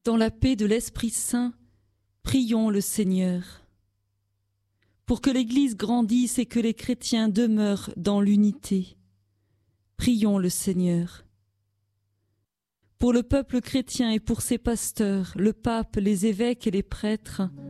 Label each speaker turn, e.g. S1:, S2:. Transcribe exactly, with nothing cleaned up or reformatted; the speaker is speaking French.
S1: Dans la paix de l'Esprit Saint, prions le Seigneur. Pour que l'Église grandisse et que les chrétiens demeurent dans l'unité, prions le Seigneur. Pour le peuple chrétien et pour ses pasteurs, le pape, les évêques et les prêtres,